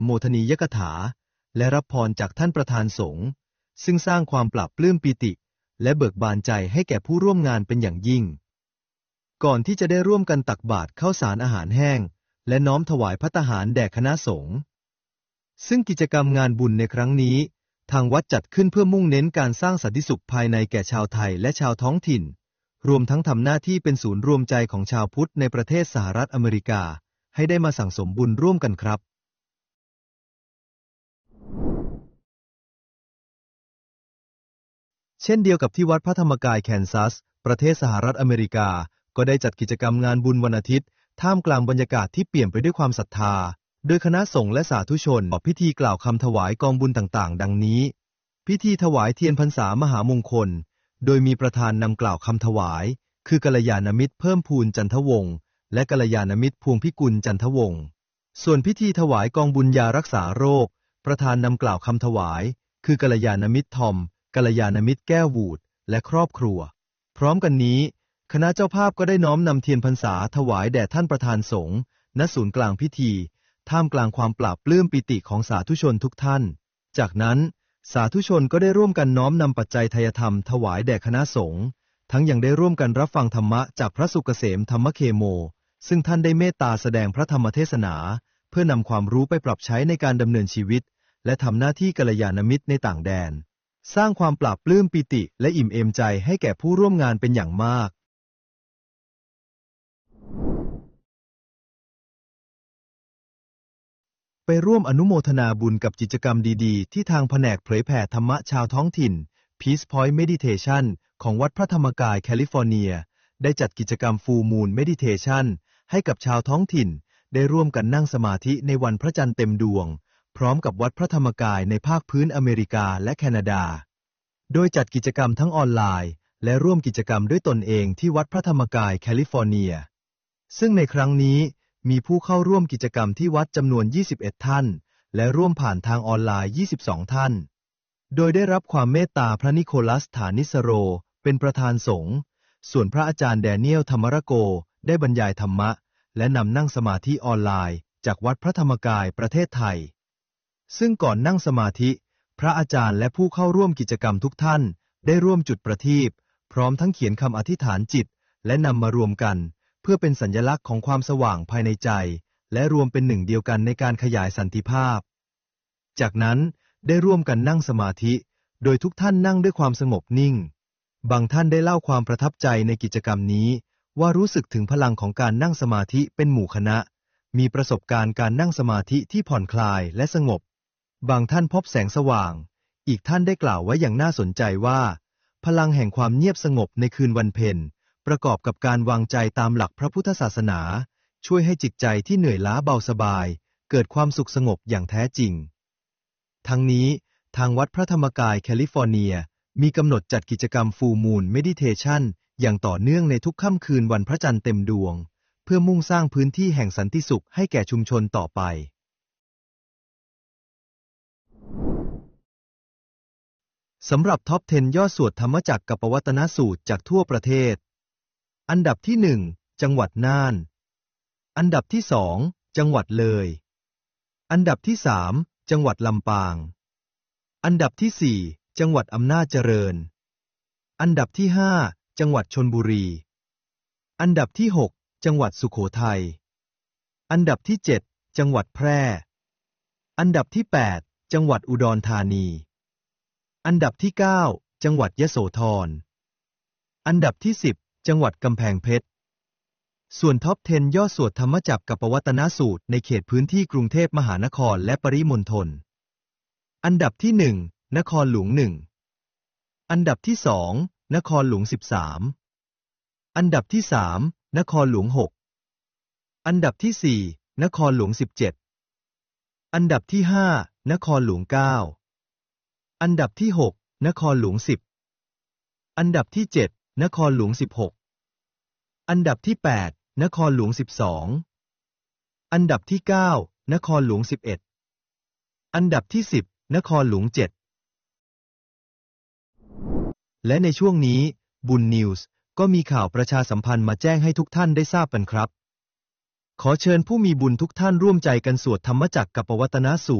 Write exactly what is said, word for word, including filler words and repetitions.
โมทนียกถาและรับพรจากท่านประธานสงฆ์ซึ่งสร้างความปลาบปลื้มปิติและเบิกบานใจให้แก่ผู้ร่วมงานเป็นอย่างยิ่งก่อนที่จะได้ร่วมกันตักบาตรข้าวสารอาหารแห้งและน้อมถวายภัตตาหารแด่คณะสงฆ์ซึ่งกิจกรรมงานบุญในครั้งนี้ทางวัดจัดขึ้นเพื่อมุ่งเน้นการสร้างสันติสุขภายในแก่ชาวไทยและชาวท้องถิ่นรวมทั้งทำหน้าที่เป็นศูนย์รวมใจของชาวพุทธในประเทศสหรัฐอเมริกาให้ได้มาสั่งสมบุญร่วมกันครับเช่นเดียวกับที่วัดพระธรรมกายแคนซัสประเทศสหรัฐอเมริกาก็ได้จัดกิจกรรมงานบุญวันอาทิตย์ท่ามกลางบรรยากาศที่เปี่ยมไปด้วยความศรัทธาโดยคณะสงฆ์และสาธุชนประกอบพิธีกล่าวคำถวายกองบุญต่างๆดังนี้พิธีถวายเทียนพรรษามหามงคลโดยมีประธานนำกล่าวคำถวายคือกัลยาณมิตรเพิ่มพูนจันทวงศ์และกัลยาณมิตรพวงพิกุลจันทวงศ์ส่วนพิธีถวายกองบุญยารักษาโรคประธานนำกล่าวคำถวายคือกัลยาณมิตรทอมกัลยาณมิตรแก้ววูดและครอบครัวพร้อมกันนี้คณะเจ้าภาพก็ได้น้อมนำเทียนพรรษาถวายแด่ท่านประธานสงฆ์ณศูนย์กลางพิธีท่ามกลางความปลาบปลื้มปิติของสาธุชนทุกท่านจากนั้นสาธุชนก็ได้ร่วมกันน้อมนำปัจจัยไทยธรรมถวายแด่คณะสงฆ์ทั้งยังได้ร่วมกันรับฟังธรรมะจากพระสุกเกษมธรรมเคโมซึ่งท่านได้เมตตาแสดงพระธรรมเทศนาเพื่อนำความรู้ไปปรับใช้ในการดำเนินชีวิตและทำหน้าที่กัลยาณมิตรในต่างแดนสร้างความปลาบปลื้มปิติและอิ่มเอมใจให้แก่ผู้ร่วมงานเป็นอย่างมากไปร่วมอนุโมทนาบุญกับกิจกรรมดีๆที่ทางแผนกเผยแผ่ธรรมะชาวท้องถิ่น Peace Point Meditation ของวัดพระธรรมกายแคลิฟอร์เนียได้จัดกิจกรรม Full Moon Meditation ให้กับชาวท้องถิ่นได้ร่วมกันนั่งสมาธิในวันพระจันทร์เต็มดวงพร้อมกับวัดพระธรรมกายในภาคพื้นอเมริกาและแคนาดาโดยจัดกิจกรรมทั้งออนไลน์และร่วมกิจกรรมด้วยตนเองที่วัดพระธรรมกายแคลิฟอร์เนียซึ่งในครั้งนี้มีผู้เข้าร่วมกิจกรรมที่วัดจำนวนยี่สิบเอ็ดท่านและร่วมผ่านทางออนไลน์ยี่สิบสองท่านโดยได้รับความเมตตาพระนิโคลัสฐานิสโรเป็นประธานสงฆ์ส่วนพระอาจารย์แดเนียลธรรมรโกได้บรรยายธรรมะและนำนั่งสมาธิออนไลน์จากวัดพระธรรมกายประเทศไทยซึ่งก่อนนั่งสมาธิพระอาจารย์และผู้เข้าร่วมกิจกรรมทุกท่านได้ร่วมจุดประทีปพร้อมทั้งเขียนคำอธิษฐานจิตและนำมารวมกันเพื่อเป็นสัญลักษณ์ของความสว่างภายในใจและรวมเป็นหนึ่งเดียวกันในการขยายสันติภาพจากนั้นได้ร่วมกันนั่งสมาธิโดยทุกท่านนั่งด้วยความสงบนิ่งบางท่านได้เล่าความประทับใจในกิจกรรมนี้ว่ารู้สึกถึงพลังของการนั่งสมาธิเป็นหมู่คณะมีประสบการณ์การนั่งสมาธิที่ผ่อนคลายและสงบบางท่านพบแสงสว่างอีกท่านได้กล่าวไว้อย่างน่าสนใจว่าพลังแห่งความเงียบสงบในคืนวันเพ็ญประกอบกับการวางใจตามหลักพระพุทธศาสนาช่วยให้จิตใจที่เหนื่อยล้าเบาสบายเกิดความสุขสงบอย่างแท้จริงทั้งนี้ทางวัดพระธรรมกายแคลิฟอร์เนียมีกำหนดจัดกิจกรรม Full Moon Meditation อย่างต่อเนื่องในทุกค่ำคืนวันพระจันทร์เต็มดวงเพื่อมุ่งสร้างพื้นที่แห่งสันติสุขให้แก่ชุมชนต่อไปสำหรับท็อปสิบยอดสวดธรรมจักรกัปวัตนสูตรจากทั่วประเทศอันดับที่หนึ่งจังหวัดน่านอันดับที่สองจังหวัดเลยอันดับที่สามจังหวัดลำปางอันดับที่สี่จังหวัดอำนาจเจริญอันดับที่ห้าจังหวัดชลบุรีอันดับที่หกจังหวัดสุโขทัยอันดับที่เจ็ดจังหวัดแพร่อันดับที่แปดจังหวัดอุดรธานีอันดับที่เก้าจังหวัดยโสธรอันดับที่สิบจังหวัดกำแพงเพชรส่วนท็อปสิบยอดสวดธรรมจักรกัปวัตนสูตรในเขตพื้นที่กรุงเทพมหานครและปริมณฑลอันดับที่หนึ่งนครหลวงหนึ่งอันดับที่สองนครหลวงสิบสามอันดับที่สามนครหลวงหกอันดับที่สี่นครหลวงสิบเจ็ดอันดับที่ห้านครหลวงเก้าอันดับที่หกนครหลวงสิบอันดับที่เจ็ดนครหลวงสิบหกอันดับที่แปดนครหลวงสิบสองอันดับที่เก้านครหลวงสิบเอ็ดอันดับที่สิบนครหลวงเจ็ดและในช่วงนี้บุญนิวส์ก็มีข่าวประชาสัมพันธ์มาแจ้งให้ทุกท่านได้ทราบกันครับขอเชิญผู้มีบุญทุกท่านร่วมใจกันสวดธรรมจักรกัปปวัตนสูตร